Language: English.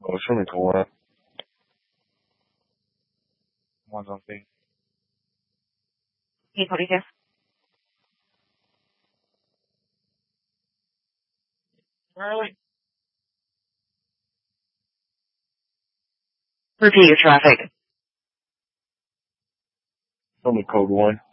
Oh, show me code 1. One's on scene. Hey, 42. Really? Repeat your traffic. Show me code 1.